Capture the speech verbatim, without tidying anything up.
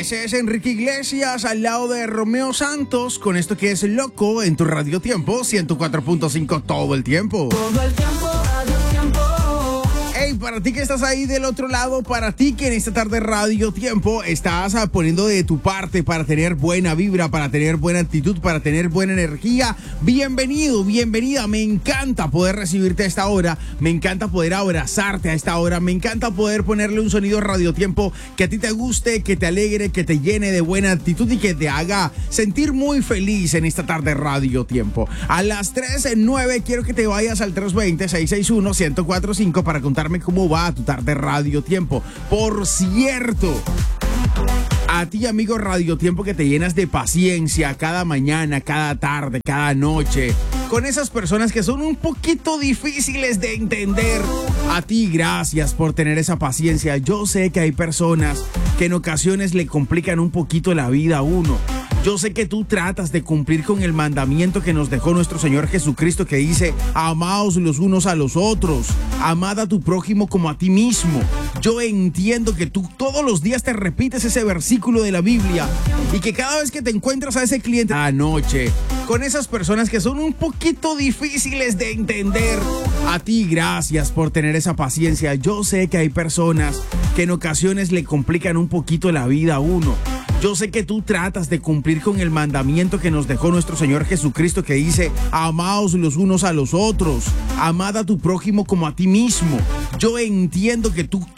Ese es Enrique Iglesias al lado de Romeo Santos con esto que es Loco en tu Radio Tiempo ciento cuatro punto cinco todo el tiempo. Todo el tiempo, Radio Tiempo. Hey, para ti que estás ahí del otro lado, para ti que en esta tarde Radio Tiempo estás ah, poniendo de tu parte para tener buena vibra, para tener buena actitud, para tener buena energía, bienvenido, bienvenida. Me encanta poder recibirte a esta hora, me encanta poder abrazarte a esta hora, me encanta poder ponerle un sonido Radio Tiempo que a ti te guste, que te alegre, que te llene de buena actitud y que te haga sentir muy feliz en esta tarde Radio Tiempo. A las tres en nueve quiero que te vayas al tres dos cero, seis seis uno, uno cero cuatro cinco para contarme cómo va tu tarde Radio Tiempo. Por cierto, a ti, amigo Radio Tiempo, que te llenas de paciencia cada mañana, cada tarde, cada noche, con esas personas que son un poquito difíciles de entender. A ti, gracias por tener esa paciencia. Yo sé que hay personas que en ocasiones le complican un poquito la vida a uno. Yo sé que tú tratas de cumplir con el mandamiento que nos dejó nuestro Señor Jesucristo, que dice: amaos los unos a los otros, amad a tu prójimo como a ti mismo. Yo entiendo que tú todos los días te repites ese versículo de la Biblia y que cada vez que te encuentras a ese cliente anoche, con esas personas que son un poquito difíciles de entender, a ti, gracias por tener esa paciencia. Yo sé que hay personas que en ocasiones le complican un poquito la vida a uno. Yo sé que tú tratas de cumplir con el mandamiento que nos dejó nuestro Señor Jesucristo, que dice: amaos los unos a los otros, amad a tu prójimo como a ti mismo. Yo entiendo que tú